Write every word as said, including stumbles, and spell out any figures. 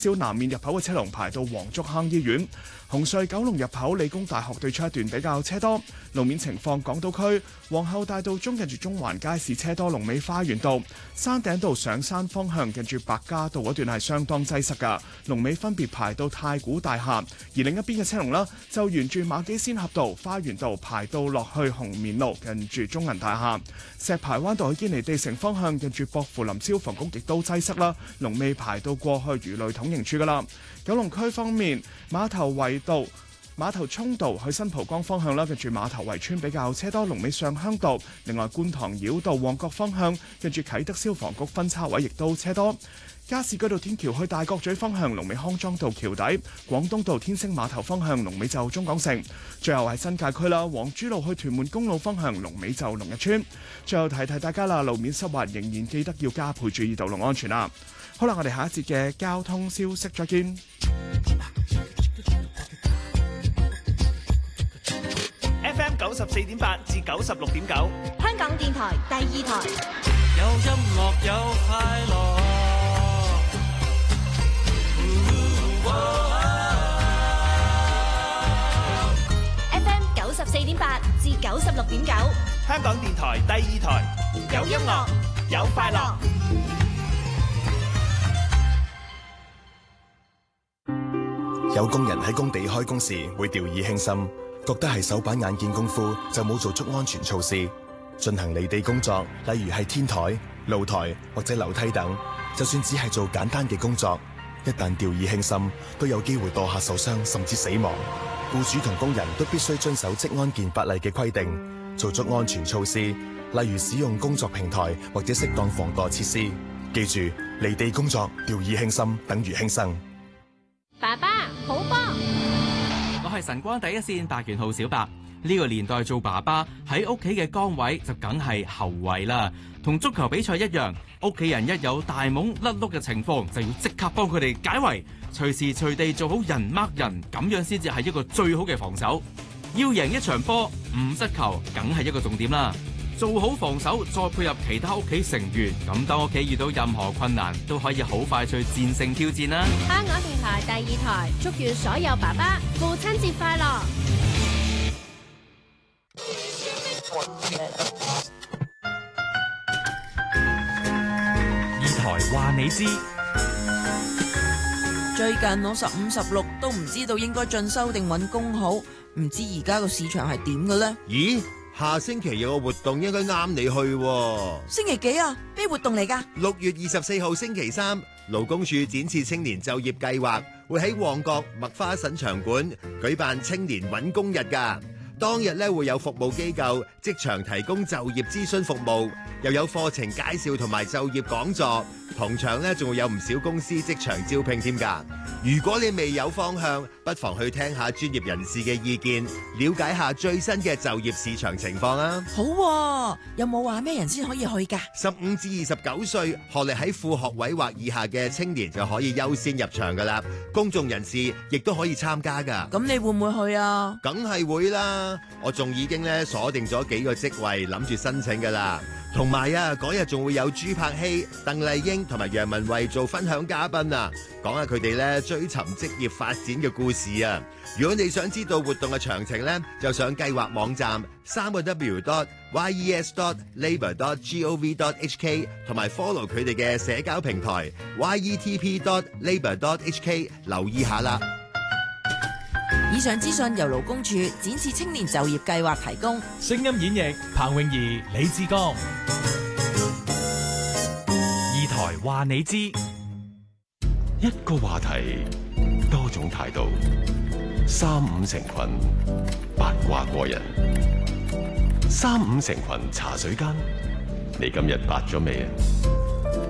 朝南面入口嘅車龍排到黃竹坑醫院。紅隧九龍入口理工大學對出一段比較車多。路面情況，港島區皇后大道中近住中環街市車多，龍尾花園道。山頂道上山方向近住白加道嗰段係相當擠塞㗎，龍尾分別排到太古大廈。而另一邊嘅車龍啦，就沿住馬己仙峽道花園道排到落去紅棉路近住中銀大廈。石排灣道去堅尼地城方向近住薄扶林消防局亦都擠塞啦，龍尾排到過去魚類統營處㗎啦。九龍區方面，馬頭圍道馬頭涌道去新蒲崗方向啦，跟住馬頭圍村比較車多，龍尾上鄉道。另外觀塘繞道旺角方向，跟住啟德消防局分叉位亦都車多。加士居道天橋去大角咀方向，龍尾康莊道橋底。廣東道天星碼頭方向，龍尾就中港城。最後係新界區啦，黃珠路去屯門公路方向，龍尾就龍日村。最後提提大家啦，路面濕滑，仍然記得要加倍注意道路安全啦。好啦，我哋下一節嘅交通消息再見。 F M 九十四點八至九十六點九， 香港電台第二台。 有音樂有快樂。 F M 九十四點八至九十六點九， 香港電台第二台。有音樂，有快樂。 有工人喺工地開工時會掉以輕心，覺得係手板眼見功夫就冇做足安全措施。進行離地工作，例如係天台、露台或者樓梯等，就算只係做簡單嘅工作，一旦掉以輕心，都有機會墮下受傷甚至死亡。僱主同工人都必須遵守職安健法例嘅規定，做足安全措施，例如使用工作平台或者適當防墮設施。記住，離地工作掉以輕心等於輕生。 爸爸好波， 我係晨光第一線白拳號小白。呢個年代做爸爸喺屋企嘅崗位就梗係後衛啦。同足球比賽一樣，屋企人一有大懵甩碌嘅情況，就要即刻幫佢哋解圍，隨時隨地做好人掹人，咁樣先至係一個最好嘅防守。要贏一場波，唔失球梗係一個重點啦。做好防守，再配合其他屋企成員，咁當屋企遇到任何困難，都可以好快去戰勝挑戰啦。 香港電台第二台，祝願所有爸爸父親節快樂。 二台話你知， 最近我十五十六都唔知道應該進修定揾工好，唔知而家個市場係點嘅呢？ 咦？下星期有個活動應該啱你去喎。 星期幾啊？咩活動嚟㗎？ 六月二十四號星期三，勞工處展翅青年就業計劃會喺旺角麥花臣場館舉辦青年揾工日㗎。當日咧會有服務機構即場提供就業諮詢服務，又有課程介紹同埋就業講座。同場咧仲會有唔少公司即場招聘添㗎。如果你未有方向，不妨去聽下專業人士嘅意見，了解下最新嘅就業市場情況啊。 好喎，有冇話咩人先可以去㗎？ 十五至二十九歲，學歷喺副學位或以下嘅青年就可以優先入場㗎啦。公眾人士亦都可以參加㗎。 咁你會唔會去啊？ 梗係會啦，我仲已經咧鎖定咗幾個職位，諗住申請㗎啦。同埋啊，嗰日仲會有朱柏希、鄧麗英同埋楊文慧做分享嘉賓啊，講下佢哋咧追尋職業發展嘅故事啊。如果你想知道活動嘅詳情咧，就上計劃網站三個 w dot yes dot labour dot gov dot hk 同埋 follow 佢哋嘅社交平台 yetp dot labour dot hk 留意下啦。 以上資訊由勞工處展翅青年就業計劃提供。 聲音演繹彭詠儀、李志剛。二台話你知， 一個話題多種態度，三五成群八卦過人，三五成群茶水間，你今日八咗未啊？